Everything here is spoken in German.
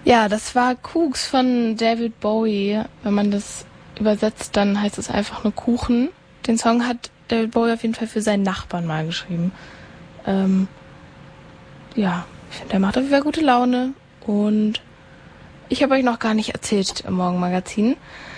Ja, das war Cooks von David Bowie. Wenn man das übersetzt, dann heißt es einfach nur Kuchen. Den Song hat David Bowie auf jeden Fall für seinen Nachbarn mal geschrieben. Ja, ich finde, der macht auf jeden Fall gute Laune. Und ich habe euch noch gar nicht erzählt im Morgenmagazin,